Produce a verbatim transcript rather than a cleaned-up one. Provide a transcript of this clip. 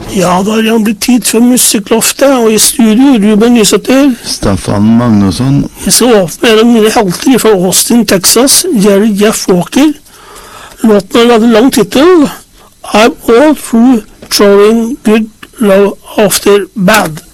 Ja, da har det blitt tid for Musikkloftet, og i studio Ruben Lysåter. Staffan Magnusson. Så åpner en mine helter fra Austin, Texas, Jerry Jeff Walker. Låten hadde lang titel, I'm all through throwing good love after bad.